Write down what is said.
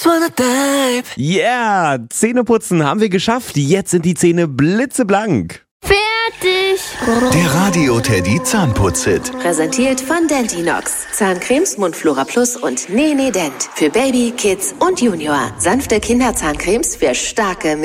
wanna dive. Yeah, Zähneputzen haben wir geschafft. Jetzt sind die Zähne blitzeblank. Fertig. Der Radio Teddy Zahnputz-Hit. Präsentiert von Dentinox. Zahncremes, Mundflora Plus und Nene Dent. Für Baby, Kids und Junior. Sanfte Kinderzahncremes für starke